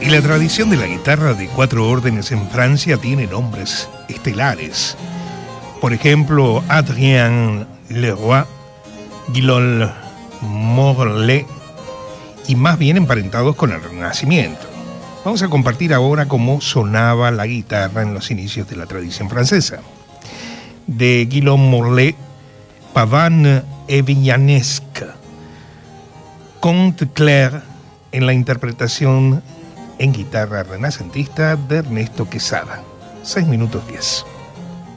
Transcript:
Y la tradición de la guitarra de 4 órdenes en Francia tiene nombres estelares. Por ejemplo, Adrien Leroy, Guillaume Morlet, y más bien emparentados con el Renacimiento. Vamos a compartir ahora cómo sonaba la guitarra en los inicios de la tradición francesa. De Guillaume Morlet, Pavane et Villanesque, Comte Claire, en la interpretación en guitarra renacentista de Ernesto Quesada. 6 minutos 10.